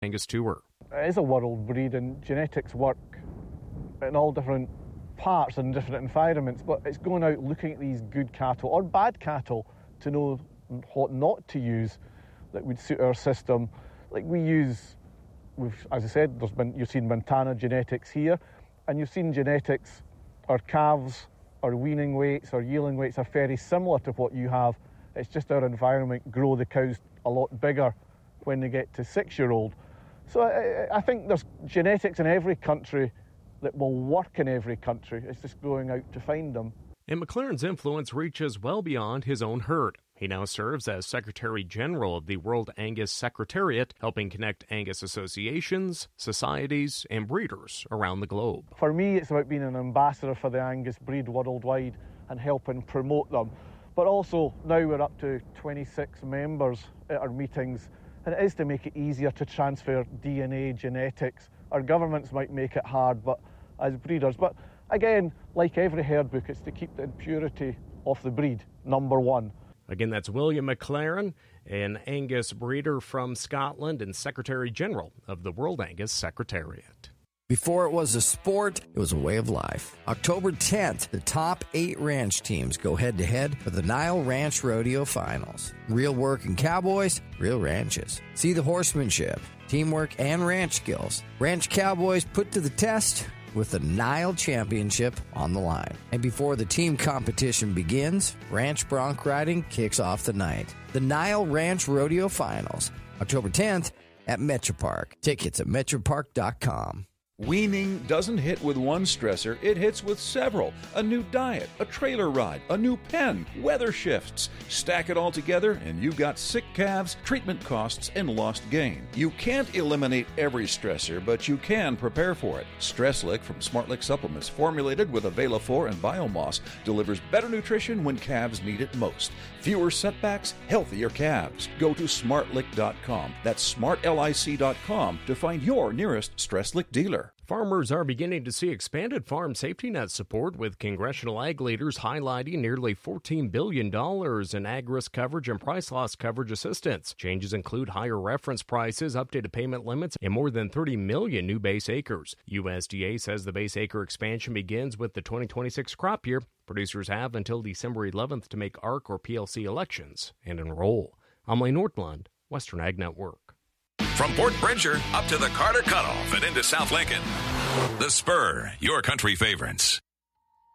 Angus Tour. It is a world breed, and genetics work in all different parts and different environments, but it's going out looking at these good cattle or bad cattle to know what not to use that would suit our system. Like as I said, you've seen Montana genetics here, and you've seen genetics, our calves, our weaning weights, our yearling weights are very similar to what you have. It's just our environment grow the cows a lot bigger when they get to 6-year-old. So I think there's genetics in every country that will work in every country. It's just going out to find them. And McLaren's influence reaches well beyond his own herd. He now serves as Secretary General of the World Angus Secretariat, helping connect Angus associations, societies, and breeders around the globe. For me, it's about being an ambassador for the Angus breed worldwide and helping promote them. But also, now we're up to 26 members at our meetings, and it is to make it easier to transfer DNA genetics. Our governments might make it hard, but as breeders. But again, like every herd book, it's to keep the impurity of the breed, number one. Again, that's William McLaren, an Angus breeder from Scotland and Secretary General of the World Angus Secretariat. Before it was a sport, it was a way of life. October 10th, the top 8 ranch teams go head-to-head for the Nile Ranch Rodeo Finals. Real working cowboys, real ranches. See the horsemanship, teamwork, and ranch skills. Ranch cowboys put to the test with the Nile Championship on the line. And before the team competition begins, ranch bronc riding kicks off the night. The Nile Ranch Rodeo Finals, October 10th at Metropark. Tickets at metropark.com. Weaning doesn't hit with one stressor, it hits with several. A new diet, a trailer ride, a new pen, weather shifts. Stack it all together and you've got sick calves, treatment costs, and lost gain. You can't eliminate every stressor, but you can prepare for it. StressLick from SmartLick Supplements, formulated with Avela-4 and Biomoss, delivers better nutrition when calves need it most. Fewer setbacks, healthier calves. Go to smartlick.com. That's smartlic.com to find your nearest StressLick dealer. Farmers are beginning to see expanded farm safety net support, with congressional ag leaders highlighting nearly $14 billion in ag risk coverage and price loss coverage assistance. Changes include higher reference prices, updated payment limits, and more than 30 million new base acres. USDA says the base acre expansion begins with the 2026 crop year. Producers have until December 11th to make ARC or PLC elections and enroll. I'm Lane Nordlund, Western Ag Network. From Port Bridger up to the Carter Cutoff and into South Lincoln. The Spur, your country favorites.